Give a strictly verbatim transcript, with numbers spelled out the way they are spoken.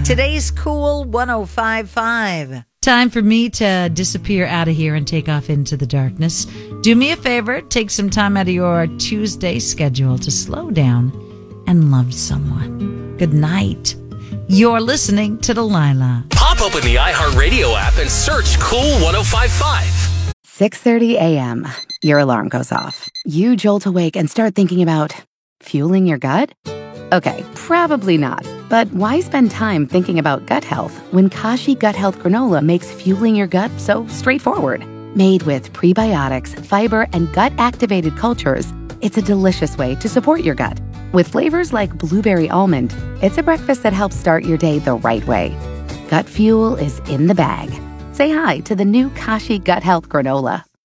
Today's Cool one oh five point five. Time for me to disappear out of here and take off into the darkness. Do me a favor, take some time out of your Tuesday schedule to slow down and love someone. Good night. You're listening to Delilah. Pop open the iHeartRadio app and search Cool one oh five point five. six thirty a.m. Your alarm goes off. You jolt awake and start thinking about fueling your gut? Okay, probably not. But why spend time thinking about gut health when Kashi Gut Health Granola makes fueling your gut so straightforward? Made with prebiotics, fiber, and gut-activated cultures, it's a delicious way to support your gut. With flavors like blueberry almond, it's a breakfast that helps start your day the right way. Gut fuel is in the bag. Say hi to the new Kashi Gut Health Granola.